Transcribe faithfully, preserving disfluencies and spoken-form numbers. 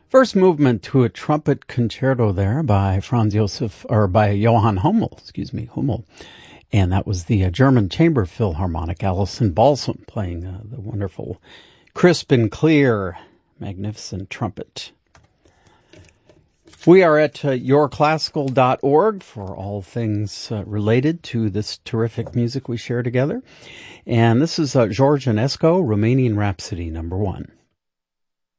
First movement to a trumpet concerto there by Franz Josef, or by Johann Hummel, excuse me, Hummel. And that was the uh, German Chamber Philharmonic, Alison Balsam, playing uh, the wonderful, crisp and clear, magnificent trumpet. We are at uh, your classical dot org for all things uh, related to this terrific music we share together. And this is uh, George Enesco, Romanian Rhapsody, number one.